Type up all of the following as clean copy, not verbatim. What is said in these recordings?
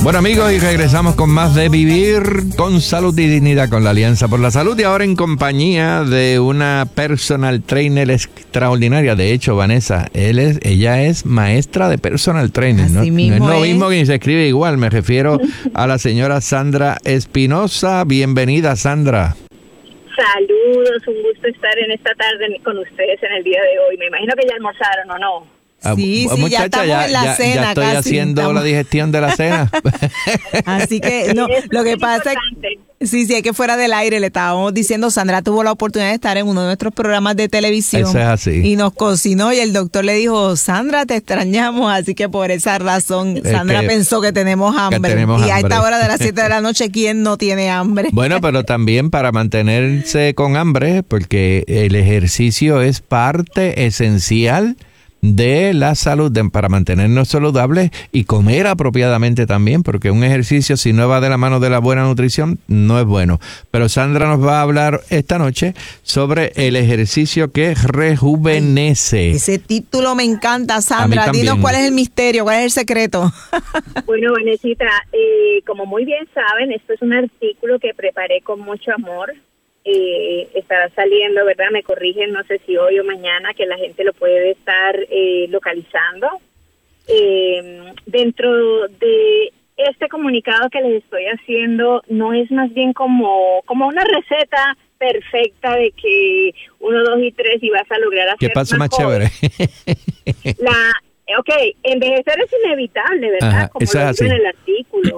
Bueno, amigos, y regresamos con más de Vivir con Salud y Dignidad con la Alianza por la Salud, y ahora en compañía de una personal trainer extraordinaria. De hecho, Vanessa, ella es maestra de personal training, ¿no? No es lo mismo que se escribe igual. Me refiero a la señora Sandra Espinosa. Bienvenida, Sandra. Saludos, un gusto estar en esta tarde con ustedes en el día de hoy. Me imagino que ya almorzaron, ¿o no? Sí, muchacha, ya estamos en la cena. Ya estoy casi haciendo la digestión de la cena. Así que, no, lo que pasa es sí, es que fuera del aire le estábamos diciendo, Sandra tuvo la oportunidad de estar en uno de nuestros programas de televisión. Eso es así. Y nos cocinó y el doctor le dijo, Sandra, te extrañamos, así que por esa razón Sandra pensó que tenemos hambre. Y a esta hora de las 7 de la noche, ¿quién no tiene hambre? Bueno, pero también para mantenerse con hambre, porque el ejercicio es parte esencial de la salud, para mantenernos saludables y comer apropiadamente también, porque un ejercicio, si no va de la mano de la buena nutrición, no es bueno. Pero Sandra nos va a hablar esta noche sobre el ejercicio que rejuvenece. Ese título me encanta, Sandra. Dinos cuál es el misterio, cuál es el secreto. Bueno, Vanesita, como muy bien saben, esto es un artículo que preparé con mucho amor. Estará saliendo, ¿verdad? Me corrigen, no sé si hoy o mañana, que la gente lo puede estar localizando. Dentro de este comunicado que les estoy haciendo, no es más bien como una receta perfecta de que 1, 2 y 3 y vas a lograr hacer. ¿Qué pasa más chévere? Envejecer es inevitable, ¿verdad? Ajá, como lo dice en el artículo,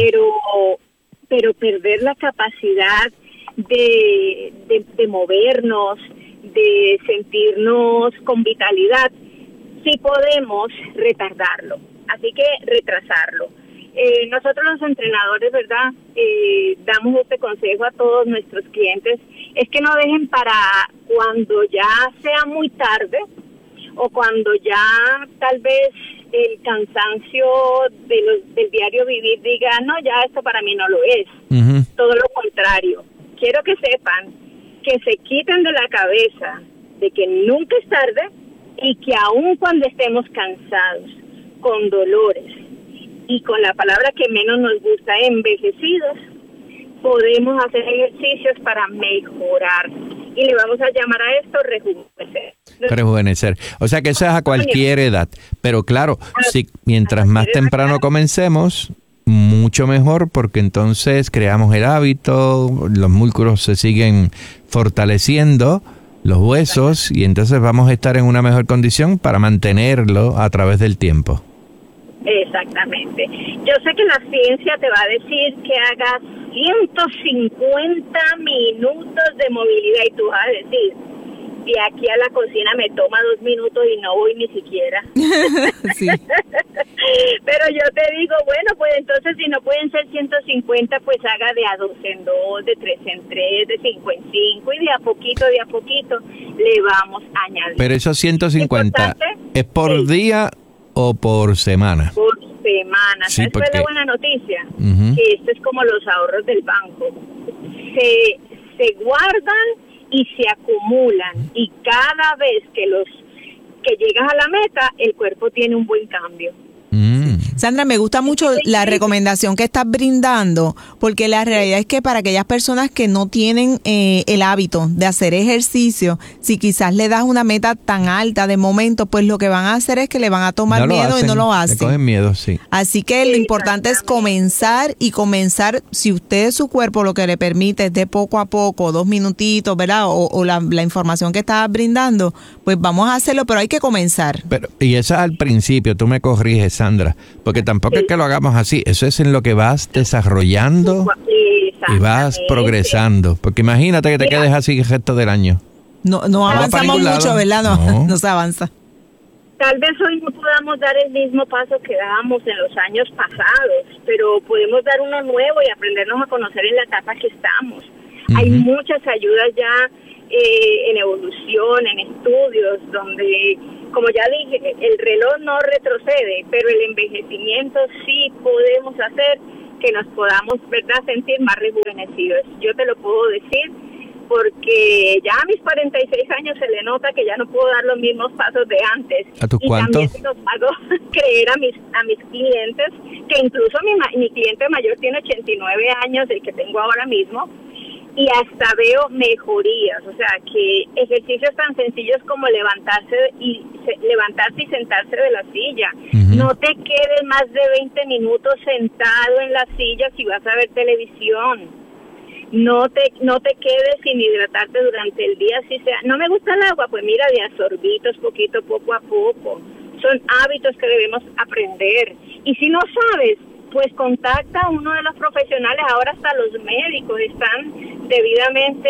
pero perder la capacidad de movernos, de sentirnos con vitalidad, sí podemos retardarlo, así que retrasarlo. Nosotros los entrenadores, ¿verdad? Damos este consejo a todos nuestros clientes, es que no dejen para cuando ya sea muy tarde o cuando ya tal vez el cansancio del diario vivir diga, no, ya esto para mí no lo es. Uh-huh. Todo lo contrario. Quiero que sepan, que se quiten de la cabeza de que nunca es tarde y que aun cuando estemos cansados, con dolores y con la palabra que menos nos gusta, envejecidos, podemos hacer ejercicios para mejorar. Y le vamos a llamar a esto rejuvenecer. Rejuvenecer. O sea que eso es a cualquier edad. Pero claro, si mientras más temprano comencemos, mucho mejor, porque entonces creamos el hábito, los músculos se siguen fortaleciendo, los huesos, y entonces vamos a estar en una mejor condición para mantenerlo a través del tiempo. Exactamente. Yo sé que la ciencia te va a decir que hagas 150 minutos de movilidad y tú vas a decir, de aquí a la cocina me toma 2 minutos y no voy ni siquiera. Sí. Pero yo te digo, bueno, pues entonces si no pueden ser 150, pues haga de a 2 en 2, de 3 en 3, de 5 en 5 y de a poquito le vamos a añadir. Pero esos 150, ¿es por día o por semana? Por semana. Sí, esa es la buena noticia, uh-huh, que esto es como los ahorros del banco. Se guardan y se acumulan, y cada vez que llegas a la meta, el cuerpo tiene un buen cambio. Sandra, me gusta mucho la recomendación que estás brindando, porque la realidad es que para aquellas personas que no tienen el hábito de hacer ejercicio, si quizás le das una meta tan alta de momento, pues lo que van a hacer es que le van a tomar miedo y no lo hacen. Le cogen miedo, sí. Así que lo importante es comenzar, si usted, su cuerpo lo que le permite es de poco a poco, 2 minutitos, ¿verdad? O la información que estás brindando, pues vamos a hacerlo, pero hay que comenzar. Y eso es al principio, tú me corriges, Sandra, porque tampoco es que lo hagamos así, eso es en lo que vas desarrollando y vas progresando, porque imagínate que te quedes así el resto del año. No avanzamos mucho, ¿verdad? No se avanza. Tal vez hoy no podamos dar el mismo paso que dábamos en los años pasados, pero podemos dar uno nuevo y aprendernos a conocer en la etapa que estamos. Uh-huh. Hay muchas ayudas ya en evolución, en estudios, donde, como ya dije, el reloj no retrocede, pero el envejecimiento sí podemos hacer que nos podamos, ¿verdad?, sentir más rejuvenecidos. Yo te lo puedo decir porque ya a mis 46 años se le nota que ya no puedo dar los mismos pasos de antes. ¿A tus y cuántos? también se los hago creer a mis clientes, que incluso mi cliente mayor tiene 89 años, el que tengo ahora mismo, y hasta veo mejorías, o sea, que ejercicios tan sencillos como levantarse y sentarse de la silla. Uh-huh. No te quedes más de 20 minutos sentado en la silla si vas a ver televisión. No te quedes sin hidratarte durante el día, si sea. No me gusta el agua, pues mira, de a sorbitos, poco a poco. Son hábitos que debemos aprender. Y si no sabes, pues contacta a uno de los profesionales. Ahora hasta los médicos están debidamente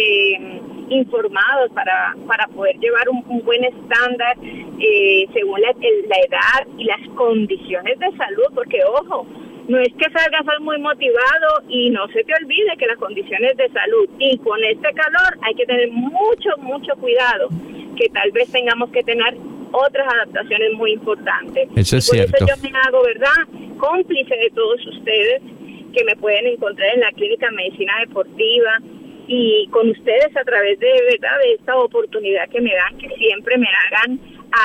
informados para poder llevar un buen estándar según la edad y las condiciones de salud, porque ojo, no es que salgas muy motivado y no se te olvide que las condiciones de salud y con este calor hay que tener mucho cuidado, que tal vez tengamos que tener otras adaptaciones muy importantes. Eso es cierto. Por eso cierto. yo me hago, ¿verdad?, cómplice de todos ustedes, que me pueden encontrar en la Clínica Medicina Deportiva y con ustedes a través de, ¿verdad?, de esta oportunidad que me dan, que siempre me hagan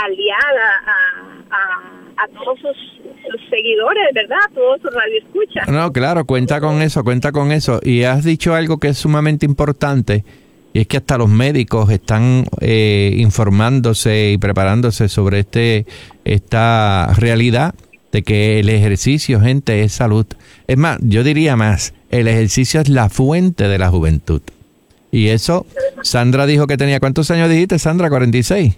aliada a todos sus seguidores, ¿verdad?, a todos sus radioescuchas. No, claro, cuenta con eso. Y has dicho algo que es sumamente importante, y es que hasta los médicos están informándose y preparándose sobre esta realidad de que el ejercicio, gente, es salud. Es más, yo diría más, el ejercicio es la fuente de la juventud. Y eso, Sandra dijo que tenía, ¿cuántos años dijiste, Sandra? 46.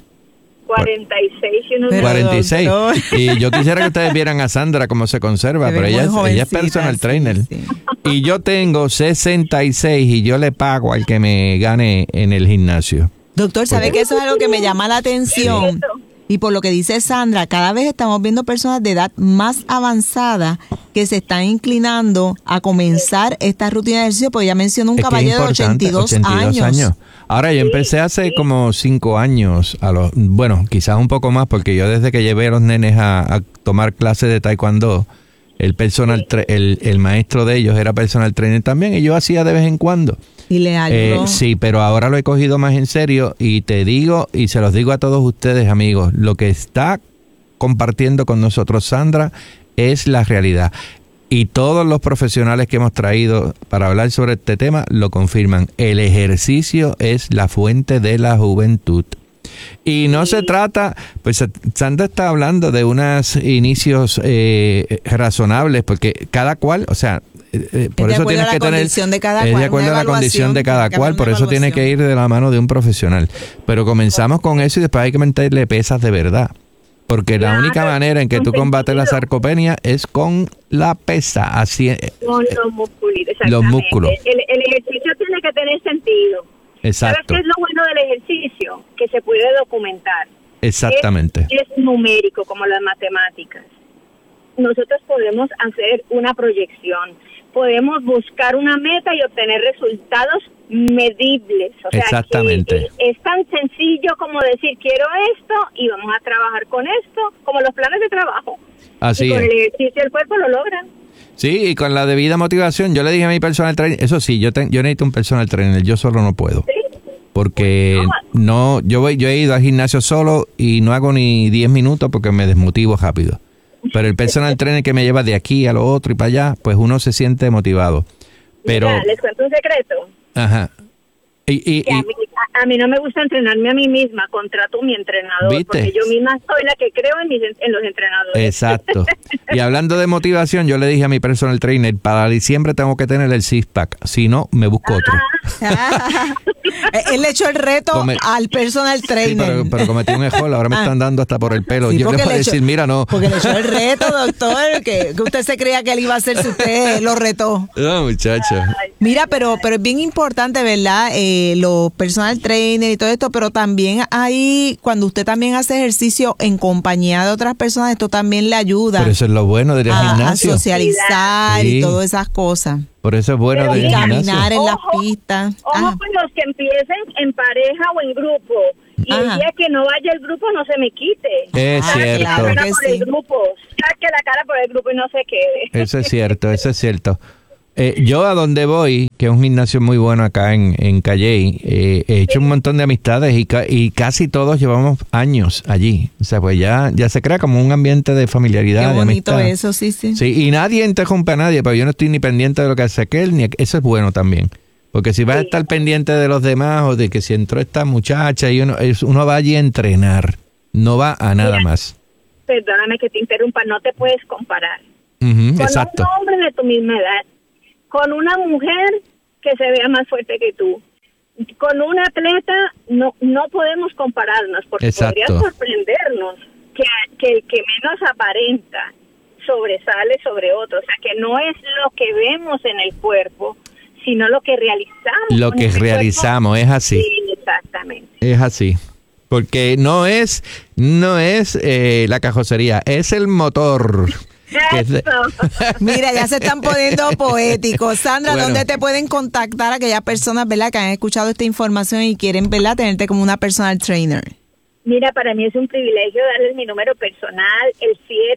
46 y unos 46. Y yo quisiera que ustedes vieran a Sandra cómo se conserva, pero ella es personal trainer. Sí. Y yo tengo 66 y yo le pago al que me gane en el gimnasio. Doctor, ¿sabe que eso es algo que me llama la atención? Y por lo que dice Sandra, cada vez estamos viendo personas de edad más avanzada que se están inclinando a comenzar esta rutina de ejercicio, porque ya mencionó un caballero de 82 años. Ahora, yo empecé hace como 5 años, bueno, quizás un poco más, porque yo desde que llevé a los nenes a tomar clases de taekwondo, el maestro de ellos era personal trainer también, y yo hacía de vez en cuando. Y le ayudó. Sí, pero ahora lo he cogido más en serio y te digo, y se los digo a todos ustedes, amigos, lo que está compartiendo con nosotros Sandra es la realidad. Y todos los profesionales que hemos traído para hablar sobre este tema lo confirman. El ejercicio es la fuente de la juventud. Y no se trata, pues Sandra está hablando de unos inicios razonables, porque cada cual, o sea, por eso tienes que tener, es de acuerdo a la condición de cada cual, por eso tiene que ir de la mano de un profesional. Pero comenzamos con eso y después hay que meterle pesas de verdad. Porque la única manera en que tú combates la sarcopenia es con la pesa. Así, con los músculos, los músculos. El ejercicio tiene que tener sentido. Exacto. ¿Sabes qué es lo bueno del ejercicio? Que se puede documentar. Exactamente. Es numérico, como las matemáticas. Nosotros podemos hacer una proyección. Podemos buscar una meta y obtener resultados medibles. O sea, exactamente. Que es tan sencillo como decir, quiero esto y vamos a trabajar con esto, como los planes de trabajo. Así y con es. el ejercicio el cuerpo lo logra. Sí, y con la debida motivación. Yo le dije a mi personal trainer, eso sí, yo necesito un personal trainer, yo solo no puedo. ¿Sí? Porque yo he ido al gimnasio solo y no hago ni 10 minutos porque me desmotivo rápido. Pero el personal trainer que me lleva de aquí a lo otro y para allá, pues uno se siente motivado. Pero mira, les cuento un secreto. Ajá. A mí no me gusta entrenarme a mí misma, contrato a mi entrenador, ¿viste? Porque yo misma soy la que creo en los entrenadores. Exacto. Y hablando de motivación, yo le dije a mi personal trainer, para diciembre tengo que tener el six-pack, si no, me busco otro. Él le echó el reto al personal trainer. Sí, pero cometí un error, ahora me están dando hasta por el pelo. Sí, yo le voy a decir, mira, no. Porque le echó el reto, doctor, que usted se creía que él iba a hacer si usted lo retó. No, muchacho. Mira, pero es bien importante, ¿verdad? Los personal trainer y todo esto, pero también ahí, cuando usted también hace ejercicio en compañía de otras personas, esto también le ayuda. Pero eso es lo bueno del gimnasio. A socializar y todas esas cosas. Por eso es bueno del gimnasio. Caminar en las pistas. Ojo con los que empiecen en pareja o en grupo. Y el día que no vaya el grupo, no se me quite. Es cierto. Saque la cara por el grupo y no se quede. Eso es cierto, eso es cierto. Yo a donde voy, que es un gimnasio muy bueno acá en Calley, he hecho un montón de amistades y casi todos llevamos años allí. O sea, pues ya se crea como un ambiente de familiaridad. Qué bonito de amistad. eso, sí. Sí, y nadie interrumpe a nadie, pero yo no estoy ni pendiente de lo que hace aquel, ni eso es bueno también. Porque si vas a estar pendiente de los demás o de que si entró esta muchacha y uno va allí a entrenar, no va a nada más. Perdóname que te interrumpa, no te puedes comparar. Exacto. Con un hombre de tu misma edad, con una mujer que se vea más fuerte que tú, con un atleta, no podemos compararnos, porque podría sorprendernos que el que menos aparenta sobresale sobre otro. O sea, que no es lo que vemos en el cuerpo, sino lo que realizamos. Lo que realizamos, es así. Sí, exactamente. Es así. Porque no es la carrocería, es el motor. Mira, ya se están poniendo poéticos. Sandra, bueno, ¿dónde te pueden contactar aquellas personas, verdad, que han escuchado esta información y quieren, verdad, tenerte como una personal trainer? Mira, para mí es un privilegio darles mi número personal, el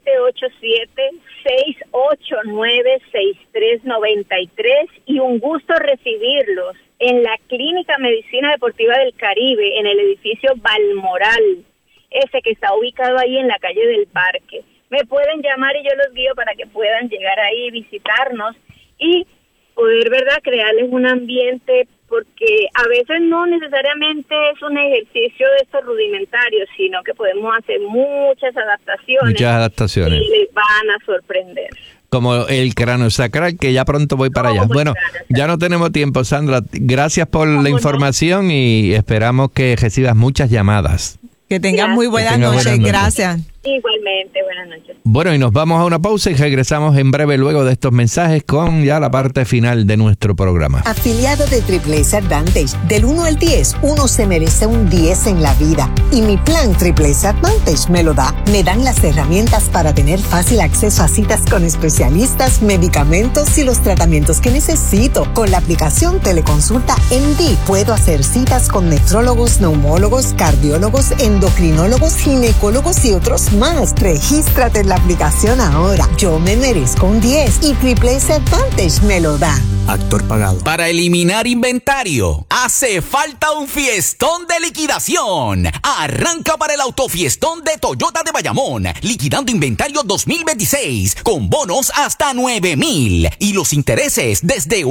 787-689-6393, y un gusto recibirlos en la Clínica Medicina Deportiva del Caribe, en el edificio Balmoral, ese que está ubicado ahí en la calle del Parque. Me pueden llamar y yo los guío para que puedan llegar ahí, visitarnos y poder, ¿verdad?, crearles un ambiente, porque a veces no necesariamente es un ejercicio de estos rudimentarios, sino que podemos hacer muchas adaptaciones. Y les van a sorprender. Como el craneosacral, que ya pronto voy para allá. Bueno, ya no tenemos tiempo, Sandra. Gracias por la información y esperamos que recibas muchas llamadas. Que tengas muy buenas noches. Gracias. Igualmente, buenas noches. Bueno, y nos vamos a una pausa y regresamos en breve luego de estos mensajes con ya la parte final de nuestro programa. Afiliado de Triple S Advantage, del 1 al 10, uno se merece un 10 en la vida. Y mi plan Triple S Advantage me lo da. Me dan las herramientas para tener fácil acceso a citas con especialistas, medicamentos y los tratamientos que necesito. Con la aplicación Teleconsulta MD puedo hacer citas con nefrólogos, neumólogos, cardiólogos, endocrinólogos, ginecólogos y otros más. Regístrate en la aplicación ahora. Yo me merezco un 10 y Triple S Advantage me lo da. Actor pagado. Para eliminar inventario, hace falta un fiestón de liquidación. Arranca para el autofiestón de Toyota de Bayamón, liquidando inventario 2026, con bonos hasta 9,000 y los intereses desde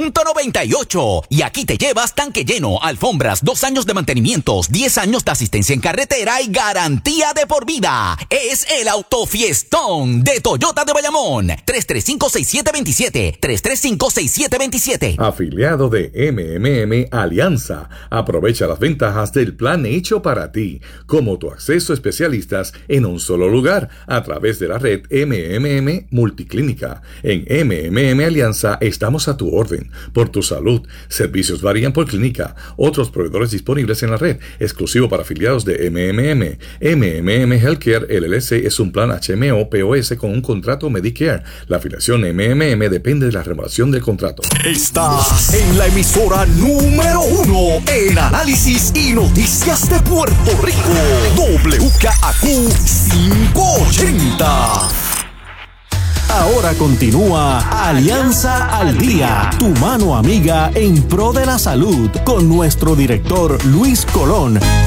1.98. Y aquí te llevas tanque lleno, alfombras, 2 años de mantenimientos, 10 años de asistencia en carretera y garantía de por vida. Es el autofiestón de Toyota de Bayamón. 335-6727, 335-6727. Afiliado de MMM Alianza. Aprovecha las ventajas del plan hecho para ti, como tu acceso a especialistas en un solo lugar a través de la red MMM Multiclínica. En MMM Alianza estamos a tu orden. Por tu salud, servicios varían por clínica. Otros proveedores disponibles en la red, exclusivo para afiliados de MMM. MMM Healthcare LLC es un plan HMO-POS con un contrato Medicare. La afiliación MMM depende de la renovación del contrato. Estás en la emisora número 1 en análisis y noticias de Puerto Rico. WKAQ 580. Ahora continúa Alianza al Día, tu mano amiga en pro de la salud, con nuestro director Luis Colón,